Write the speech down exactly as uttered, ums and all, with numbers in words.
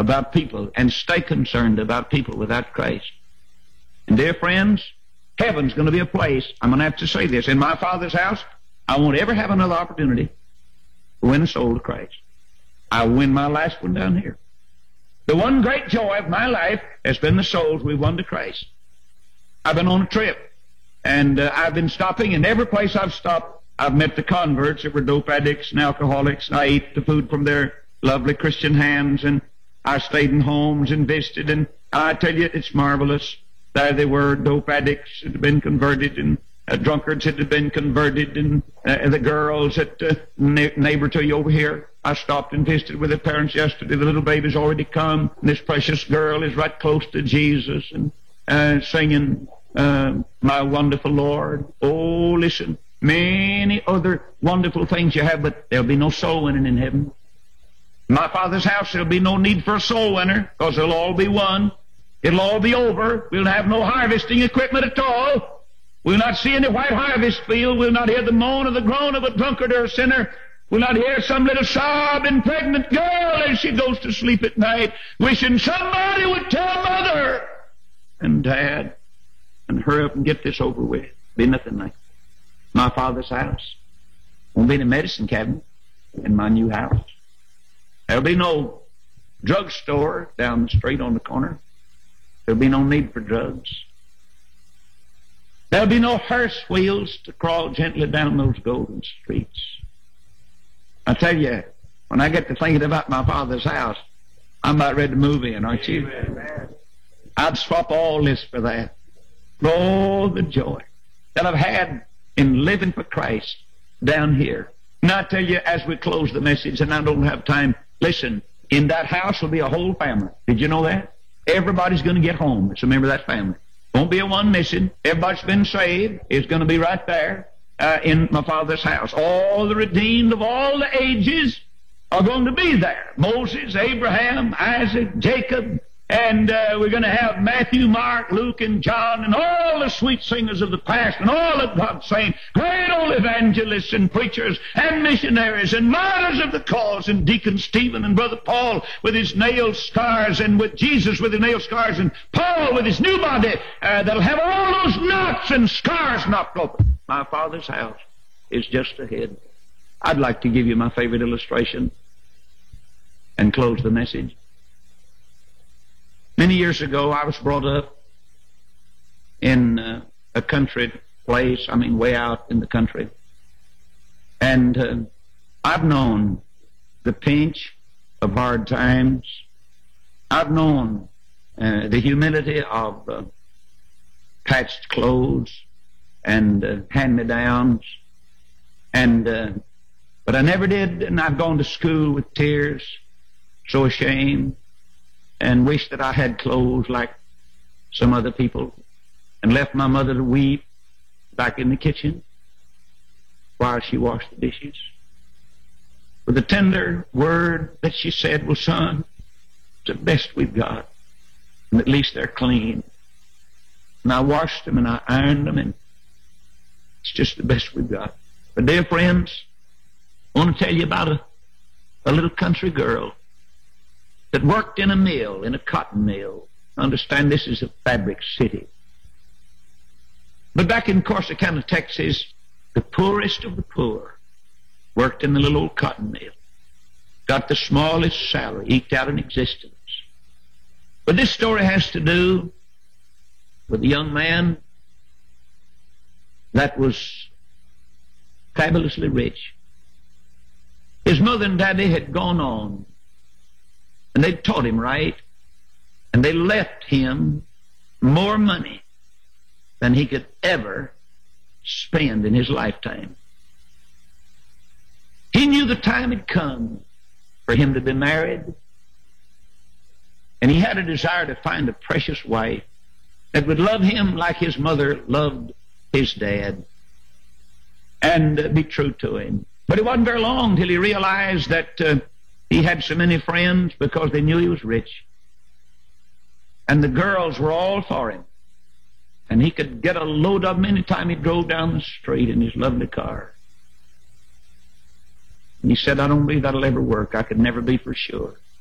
about people and stay concerned about people without Christ. And dear friends, heaven's going to be a place, I'm going to have to say this, in my Father's house, I won't ever have another opportunity to win a soul to Christ. I'll win my last one down here. The one great joy of my life has been the souls we've won to Christ. I've been on a trip, and uh, I've been stopping, and every place I've stopped, I've met the converts that were dope addicts and alcoholics, and I ate the food from their lovely Christian hands, and I stayed in homes and visited, and I tell you, it's marvelous. There they were, dope addicts that had been converted, and uh, drunkards that had been converted, and uh, the girls that uh, na- neighbor to you over here. I stopped and visited with their parents yesterday. The little baby's already come, and this precious girl is right close to Jesus and uh, singing, uh, My Wonderful Lord. Oh, listen, many other wonderful things you have, but there'll be no soul winning in heaven. In my Father's house, there'll be no need for a soul winner, because they'll all be won. It'll all be over. We'll have no harvesting equipment at all. We'll not see any white harvest field. We'll not hear the moan or the groan of a drunkard or a sinner. We'll not hear some little sobbing pregnant girl as she goes to sleep at night, wishing somebody would tell Mother and Dad and hurry up and get this over with. Be nothing like my Father's house. Won't be any medicine cabinet in my new house. There'll be no drugstore down the street on the corner. There'll be no need for drugs. There'll be no hearse wheels to crawl gently down those golden streets. I tell you, when I get to thinking about my Father's house, I'm about ready to move in, aren't you? Amen. I'd swap all this for that. Oh, the joy that I've had in living for Christ down here. And I tell you, as we close the message, and I don't have time, listen, in that house will be a whole family. Did you know that? Everybody's going to get home as a member of that family. Won't be a one missing. Everybody's been saved. It's going to be right there uh, in my Father's house. All the redeemed of all the ages are going to be there. Moses, Abraham, Isaac, Jacob, and uh, we're going to have Matthew, Mark, Luke, and John, and all the sweet singers of the past, and all of God's saints, great old evangelists and preachers and missionaries and martyrs of the cause, and Deacon Stephen and Brother Paul with his nail scars, and with Jesus with his nail scars, and Paul with his new body uh, that'll have all those knots and scars knocked open. My Father's house is just ahead. I'd like to give you my favorite illustration and close the message. Many years ago, I was brought up in uh, a country place, I mean way out in the country. And uh, I've known the pinch of hard times. I've known uh, the humility of uh, patched clothes and uh, hand-me-downs. And, uh, but I never did, and I've gone to school with tears, so ashamed, and wished that I had clothes like some other people, and left my mother to weep back in the kitchen while she washed the dishes. With a tender word that she said, well, son, it's the best we've got, and at least they're clean. And I washed them and I ironed them, and it's just the best we've got. But dear friends, I want to tell you about a, a little country girl that worked in a mill, in a cotton mill. Understand, this is a fabric city. But back in Corsicana, Texas, the poorest of the poor worked in the little old cotton mill. Got the smallest salary, eked out an existence. But this story has to do with a young man that was fabulously rich. His mother and daddy had gone on, and they taught him right, and they left him more money than he could ever spend in his lifetime. He knew the time had come for him to be married, and he had a desire to find a precious wife that would love him like his mother loved his dad, and uh, be true to him. But it wasn't very long till he realized that uh, he had so many friends because they knew he was rich. And the girls were all for him. And he could get a load of them any time he drove down the street in his lovely car. And he said, I don't believe that'll ever work. I could never be for sure.